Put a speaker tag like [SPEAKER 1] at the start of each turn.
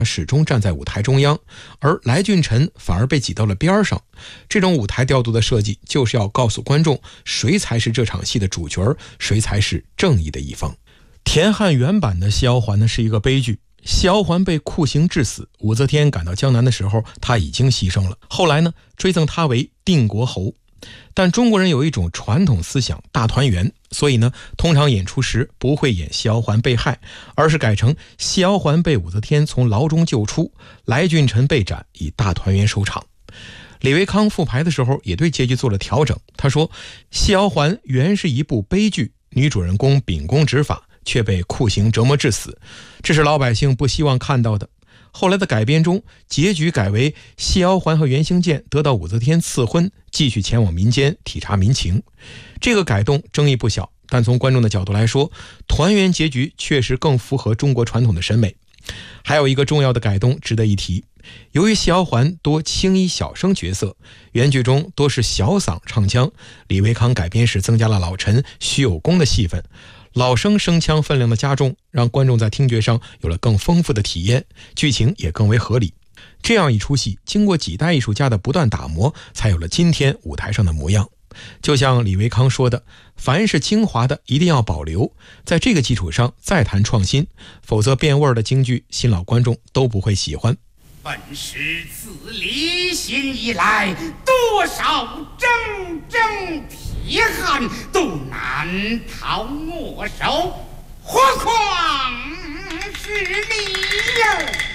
[SPEAKER 1] 始终站在舞台中央，而来俊臣反而被挤到了边上。这种舞台调度的设计就是要告诉观众谁才是这场戏的主角，谁才是正义的一方。田汉原版的谢尧还呢是一个悲剧，谢尧还被酷刑致死，武则天赶到江南的时候他已经牺牲了，后来呢追赠他为定国侯。但中国人有一种传统思想大团圆，所以呢通常演出时不会演谢尧还被害，而是改成谢尧还被武则天从牢中救出，来俊臣被斩，以大团圆收场。李维康复排的时候也对结局做了调整，他说谢尧还原是一部悲剧，女主人公秉公执法却被酷刑折磨致死，这是老百姓不希望看到的。后来的改编中，结局改为谢尧还和袁行健得到武则天赐婚，继续前往民间体察民情。这个改动争议不小，但从观众的角度来说，团圆结局确实更符合中国传统的审美。还有一个重要的改动值得一提，由于谢尧还多青衣小生角色，原剧中多是小嗓唱腔，李维康改编时增加了老臣徐有功的戏份，老生声腔分量的加重，让观众在听觉上有了更丰富的体验，剧情也更为合理。这样一出戏，经过几代艺术家的不断打磨，才有了今天舞台上的模样。就像李维康说的，凡是精华的一定要保留，在这个基础上再谈创新，否则变味的京剧新老观众都不会喜欢。
[SPEAKER 2] 本是自立新以来，多少铮铁汉都难逃我手，何况是你呀！